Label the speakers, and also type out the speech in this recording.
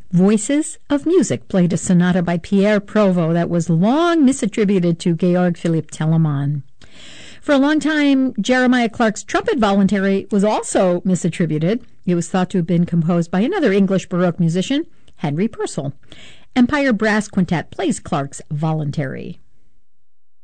Speaker 1: Voices of Music played a sonata by Pierre Provost that was long misattributed to Georg Philipp Telemann. For a long time, Jeremiah Clark's trumpet voluntary was also misattributed. It was thought to have been composed by another English Baroque musician, Henry Purcell. Empire Brass Quintet plays Clark's voluntary.